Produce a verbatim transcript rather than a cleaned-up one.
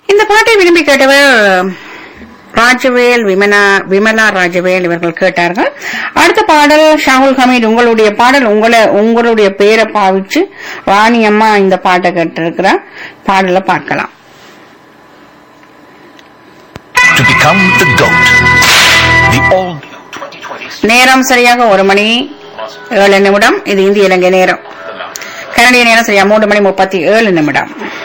இந்த பாட்டை விரும்பி கேட்டவர் ராஜவேல் விமலா விமலா ராஜவேல் இவர்கள் கேட்டார்கள். அடுத்த பாடல் ஷாகுல் ஹமீத், உங்களுடைய பாடல் உங்களை உங்களுடைய பெயரை பாவிச்சு ராணி அம்மா இந்த பாட்டை கேட்டிருக்கிறார். பாடல பார்க்கலாம். To become the GOAT, the all new twenty twenty. நேரம் சரியாக ஒரு மணி ஏழு நிமிடம். இது இந்திய இலங்கை நேரம். கனடிய நேரம் சரியா மூன்று மணி முப்பத்தி ஏழு நிமிடம்.